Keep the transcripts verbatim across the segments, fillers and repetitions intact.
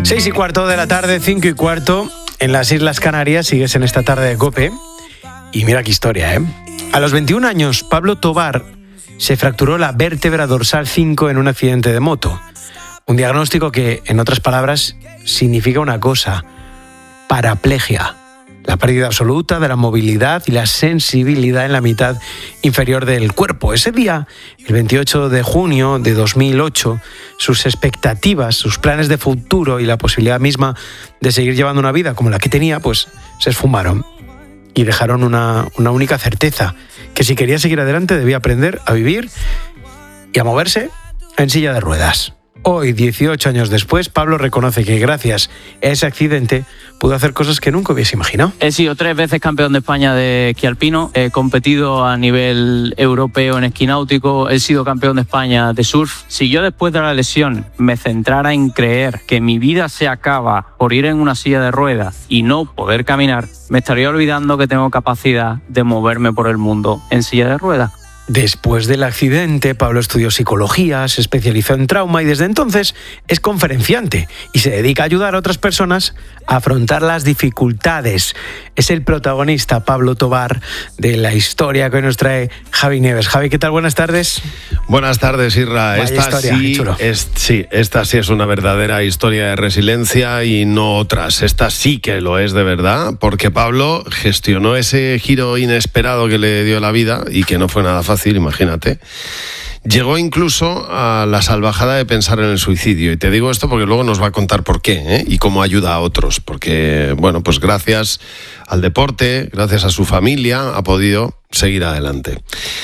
Seis y cuarto de la tarde, cinco y cuarto, en las Islas Canarias, sigues en esta tarde de COPE. Y mira qué historia, ¿eh? A los veintiún años, Pablo Tobar se fracturó la vértebra dorsal cinco en un accidente de moto. Un diagnóstico que, en otras palabras, significa una cosa: paraplegia. La pérdida absoluta de la movilidad y la sensibilidad en la mitad inferior del cuerpo. Ese día, el veintiocho de junio de dos mil ocho, sus expectativas, sus planes de futuro y la posibilidad misma de seguir llevando una vida como la que tenía, pues se esfumaron. Y dejaron una, una única certeza: que si quería seguir adelante debía aprender a vivir y a moverse en silla de ruedas. Hoy, dieciocho años después, Pablo reconoce que gracias a ese accidente pudo hacer cosas que nunca hubiese imaginado. He sido tres veces campeón de España de esquí alpino, he competido a nivel europeo en esquí náutico, he sido campeón de España de surf. Si yo después de la lesión me centrara en creer que mi vida se acaba por ir en una silla de ruedas y no poder caminar, me estaría olvidando que tengo capacidad de moverme por el mundo en silla de ruedas. Después del accidente, Pablo estudió psicología, se especializó en trauma y desde entonces es conferenciante y se dedica a ayudar a otras personas a afrontar las dificultades. Es el protagonista, Pablo Tobar, de la historia que hoy nos trae Javi Nieves. Javi, ¿qué tal? Buenas tardes. Buenas tardes, Irra. Vaya esta historia, sí, es, sí, esta sí es una verdadera historia de resiliencia y no otras. Esta sí que lo es de verdad, porque Pablo gestionó ese giro inesperado que le dio la vida y que no fue nada fácil. Fácil, imagínate. Llegó incluso a la salvajada de pensar en el suicidio. Y te digo esto porque luego nos va a contar por qué, ¿eh? Y cómo ayuda a otros. Porque, bueno, pues gracias al deporte, gracias a su familia, ha podido seguir adelante.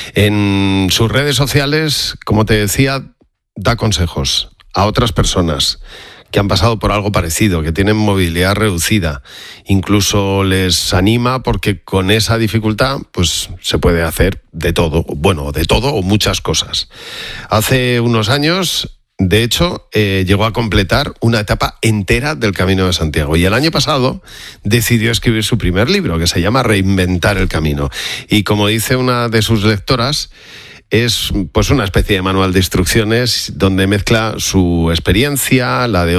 En sus redes sociales, como te decía, da consejos a otras personas que han pasado por algo parecido, que tienen movilidad reducida. Incluso les anima porque con esa dificultad pues se puede hacer de todo, bueno, de todo o muchas cosas. Hace unos años, de hecho, eh, llegó a completar una etapa entera del Camino de Santiago. Y el año pasado decidió escribir su primer libro, que se llama Reinventar el Camino. Y como dice una de sus lectoras, es pues una especie de manual de instrucciones donde mezcla su experiencia, la de